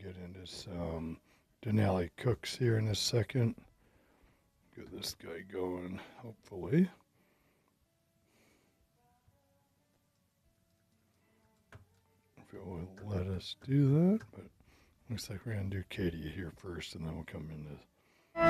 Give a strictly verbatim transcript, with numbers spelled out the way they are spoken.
get into some Denali Cooks here in a second. Get this guy going, hopefully. If it will let us do that, but looks like we're going to do Katie here first, and then we'll come into